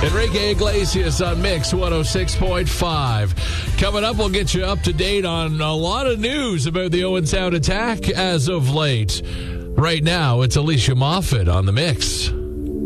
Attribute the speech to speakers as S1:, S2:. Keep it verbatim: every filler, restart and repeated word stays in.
S1: Enrique Iglesias on Mix one oh six point five. Coming up, we'll get you up to date on a lot of news about the Owen Sound attack as of late. Right now, it's Alicia Moffat on the Mix.